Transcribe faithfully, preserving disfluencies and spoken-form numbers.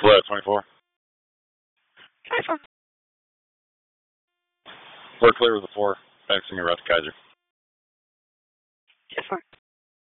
Hello, twenty-four. twenty-four. We're clear with the four. Thanks to me, Russ Kaiser. Yes, four.